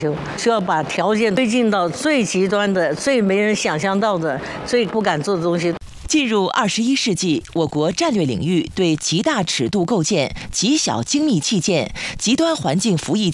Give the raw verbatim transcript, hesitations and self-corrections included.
需要把条件推进到最极端的、最没人想象到的、最不敢做的东西。 进入二十一世纪，我国战略领域对极大尺度构建、极小精密器件、极端环境服役